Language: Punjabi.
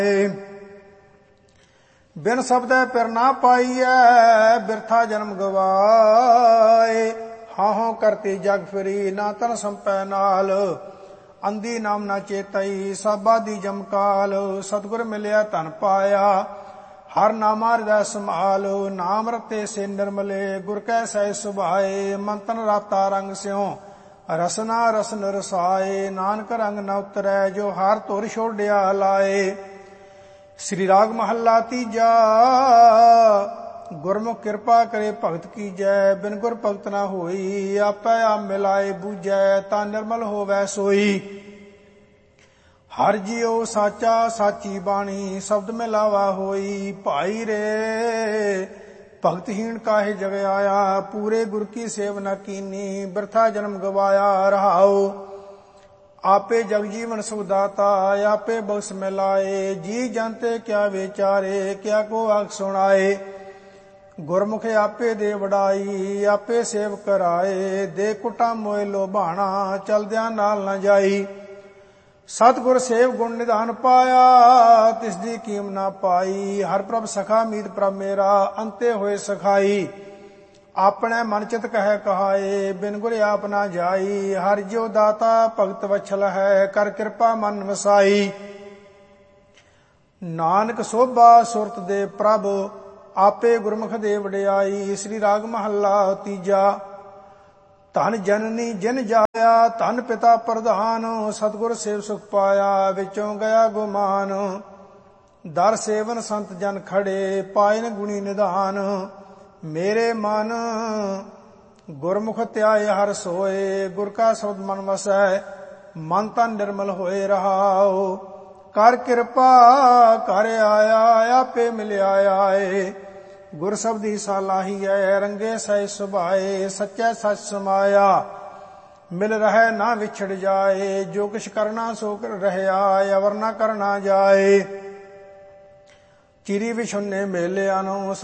ਬਿਨ ਸਬਦੈ ਪਿਰ ਨਾ ਪਾਈਐ, ਬਿਰਥਾ ਜਨਮ ਗਵਾਏ। ਹਾਹੋਂ ਕਰਤੀ ਜਗ ਫਿਰੀ, ਨਾ ਤਨ ਸੰਪੈ ਨਾਲ। ਅੰਧੀ ਨਾਮ ਨਾ ਚੇਤਈ, ਸਾਬਾਦੀ ਜਮਕਾਲ। ਸਤਿਗੁਰ ਮਿਲਿਆ ਧਨ ਪਾਇਆ, ਹਰ ਨਾਮਾ ਹਿਰਦੈ ਸਮਾਲ। ਨਾਮ ਰਤੇ ਸੇ ਨਿਰਮਲੇ, ਗੁਰ ਕੈ ਸਹਿਜ ਸੁਭਾਏ। ਮਨ ਤਨ ਰਾਤਾ ਰੰਗ ਸਿਉ, ਰਸਨਾ ਰਸਨ ਰਸਾਏ। ਨਾਨਕ ਰੰਗ ਨ ਉਤਰੈ, ਜੋ ਹਰ ਧੁਰ ਛੋਡਿਆ ਲਾਏ। ਸ੍ਰੀ ਰਾਗ ਮਹੱਲਾ ਤੀਜਾ। ਗੁਰਮੁਖ ਕਿਰਪਾ ਕਰੇ ਭਗਤ ਕੀਜੈ, ਬਿਨ ਗੁਰ ਭਗਤ ਨਾ ਹੋਈ। ਆਪੈ ਆਪ ਮਿਲਾਏ ਬੂਝੈ, ਤਾਂ ਨਿਰਮਲ ਹੋਵੈ ਸੋਈ। ਹਰ ਜੀਉ ਸਾਚਾ ਸਾਚੀ ਬਾਣੀ, ਸ਼ਬਦ ਮਿਲਾਵਾ ਹੋਈ। ਭਾਈ ਰੇ ਭਗਤਹੀਣ ਕਾਹੇ ਜਗ ਆਇਆ, ਪੂਰੇ ਗੁਰ ਕੀ ਸੇਵ ਨ ਕੀਨੀ। ਬਿਰਥਾ ਜਨਮ ਗਵਾਇਆ ਰਹਾਉ, ਆਪੇ ਜਗ ਜੀਵਨ ਸੁਖ ਦਾਤਾ। ਆਪੇ ਬਖਸ਼ ਮਿਲਾਏ, ਜੀ ਜਨਤੇ ਕਿਆ ਵਿਚਾਰੇ। ਕਿਆ ਕੋ ਆਖ ਸੁਣਾਏ, ਗੁਰਮੁਖ ਆਪੇ ਦੇ ਵਡਾਈ। ਆਪੇ ਸੇਵ ਕਰਾਏ, ਦੇ ਕੁਟਾ ਮੋਏ ਲੋਭਾਣਾ। ਚਲਦਿਆਂ ਨਾਲ ਨ ਜਾਈ, ਸਤਿਗੁਰ ਸੇਵ ਗੁਣ ਨਿਧਾਨ ਪਾਇਆ। ਤਿਸ ਦੀ ਕੀਮ ਨਾ ਪਾਈ, ਹਰ ਪ੍ਰਭ ਸਖਾ ਮੀਤ ਪ੍ਰਭ ਮੇਰਾ। ਅੰਤੇ ਹੋਏ ਸਖਾਈ, ਆਪਣੇ ਮਨ ਚਿਤ ਕਹਿ ਕਹਾਏ। ਬਿਨ ਗੁਰ ਆਪ ਨਾ ਜਾਈ, ਹਰ ਜਿਉ ਦਾਤਾ ਭਗਤ ਵਛਲ ਹੈ। ਕਰ ਕਿਰਪਾ ਮਨ ਵਸਾਈ, ਨਾਨਕ ਸੋਭਾ ਸੁਰਤ ਦੇ ਪ੍ਰਭ। ਆਪੇ ਗੁਰਮੁਖ ਦੇ ਵਡਿਆਈ। ਸ੍ਰੀ ਰਾਗ ਮਹੱਲਾ ਤੀਜਾ। ਧਨ ਜਨਨੀ ਜਿਨ ਜਾਇਆ, ਧਨ ਪਿਤਾ ਪ੍ਰਧਾਨ। ਸਤਿਗੁਰ ਸੇਵ ਸੁਖ ਪਾਇਆ, ਵਿੱਚੋਂ ਗਿਆ ਗੁਮਾਨ। ਦਰ ਸੇਵਨ ਸੰਤ ਜਨ ਖੜੇ, ਪਾਇਨ ਗੁਣੀ ਨਿਧਾਨ। ਮੇਰੇ ਮਨ ਗੁਰਮੁਖ ਧਿਆਏ ਹਰ ਸੋਏ। ਗੁਰ ਕਾ ਸ਼ਬਦ ਮਨ ਵਸੈ, ਮਨ ਤਨ ਨਿਰਮਲ ਹੋਏ ਰਹਾਉ। ਕਰ ਕਿਰਪਾ ਕਰ ਆਇਆ, ਆਪੇ ਮਿਲਿਆ ਆਏ। ਗੁਰ ਸ਼ਬਦੀ ਸਾਲਾਹੀਐ, ਰੰਗੇ ਸਹਿ ਸੁਭਾਏ। ਸੱਚੈ ਸੱਚ ਸਮਾਇਆ, ਮਿਲ ਰਹਿ ਨਾ ਵਿਛੜ ਜਾਏ। ਜੋ ਕਿਛ ਕਰਨਾ ਸੋ ਰਹਿਆ, ਅਵਰ ਨਾ ਕਰਨਾ ਜਾਏ। ਚਿਰੀ ਵਿਛੁੰਨੇ ਮੇਲਿਆਂ ਨੂੰ